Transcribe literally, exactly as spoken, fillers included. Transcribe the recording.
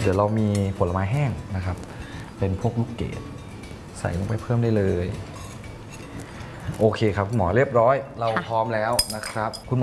ดี๋ยวเรามีผลไม้แห้งนะครับเป็นพวกลูกเกดใส่ลงไปเพิ่มได้เลยโอเคครับคุณหมอเรียบร้อยเราพร้อมแล้วนะครับคุณหมอ